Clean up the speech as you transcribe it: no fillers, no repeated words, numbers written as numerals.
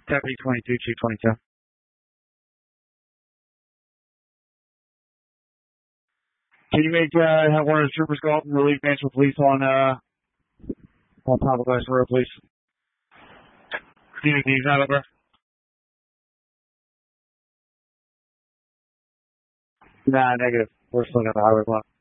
Deputy 22, Chief 22. Can you have one of the troopers go up and relieve Mansfield Police on Papa Glass Road, please? Do you need that over? Nah, negative. We're still got the highway block.